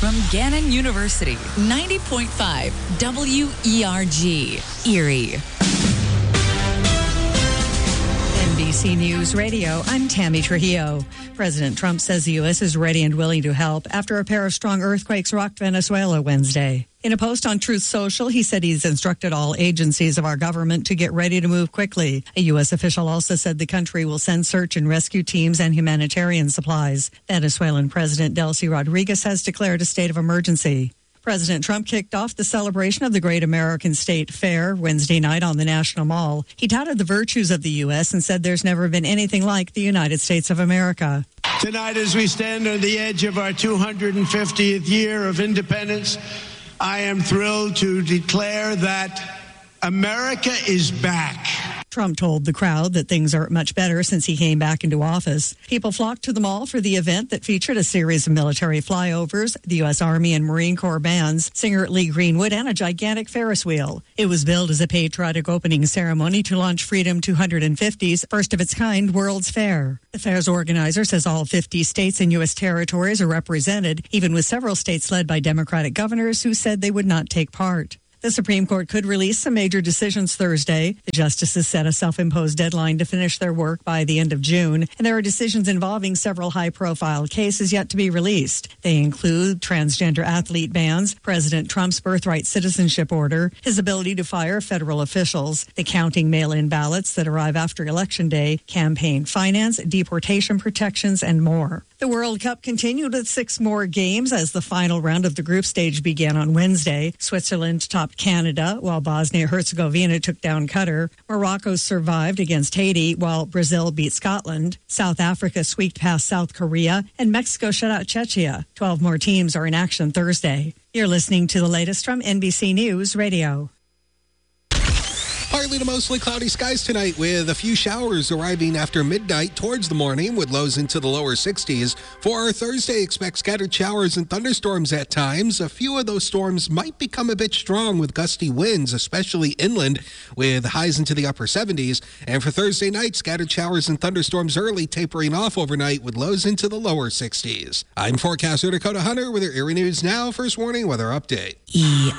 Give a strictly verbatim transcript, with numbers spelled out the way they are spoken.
from Gannon University, ninety point five W E R G, Erie. N B C News Radio, I'm Tammy Trujillo. President Trump says the U S is ready and willing to help after a pair of strong earthquakes rocked Venezuela Wednesday. In a post on Truth Social, he said he's instructed all agencies of our government to get ready to move quickly. A U S official also said the country will send search and rescue teams and humanitarian supplies. Venezuelan President Delcy Rodriguez has declared a state of emergency. President Trump kicked off the celebration of the Great American State Fair Wednesday night on the National Mall. He touted the virtues of the U S and said there's never been anything like the United States of America. Tonight, as we stand on the edge of our two hundred fiftieth year of independence, I am thrilled to declare that America is back. Trump told the crowd that things are much better since he came back into office. People flocked to the mall for the event that featured a series of military flyovers, the U S Army and Marine Corps bands, singer Lee Greenwood, and a gigantic Ferris wheel. It was billed as a patriotic opening ceremony to launch Freedom two hundred fifty's first of its kind World's Fair. The fair's organizer says all fifty states and U S territories are represented, even with several states led by Democratic governors who said they would not take part. The Supreme Court could release some major decisions Thursday. The justices set a self-imposed deadline to finish their work by the end of June, and there are decisions involving several high-profile cases yet to be released. They include transgender athlete bans, President Trump's birthright citizenship order, his ability to fire federal officials, the counting mail-in ballots that arrive after Election Day, campaign finance, deportation protections, and more. The World Cup continued with six more games as the final round of the group stage began on Wednesday. Switzerland topped Canada, while Bosnia-Herzegovina took down Qatar. Morocco survived against Haiti, while Brazil beat Scotland. South Africa squeaked past South Korea, and Mexico shut out Czechia. Twelve more teams are in action Thursday. You're listening to the latest from N B C News Radio. Partly to mostly cloudy skies tonight with a few showers arriving after midnight towards the morning with lows into the lower sixties. For our Thursday, expect scattered showers and thunderstorms at times. A few of those storms might become a bit strong with gusty winds, especially inland, with highs into the upper seventies. And for Thursday night, scattered showers and thunderstorms early, tapering off overnight with lows into the lower sixties. I'm forecaster Dakota Hunter with your Erie News Now First Warning Weather Update. E